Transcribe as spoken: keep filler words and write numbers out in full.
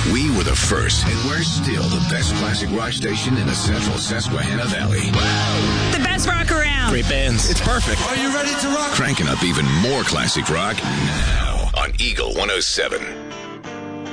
We were the first, and we're still the best classic rock station in the central Susquehanna Valley. The best rock around. Great bands. It's perfect. Are you ready to rock? Cranking up even more classic rock now on Eagle one oh seven.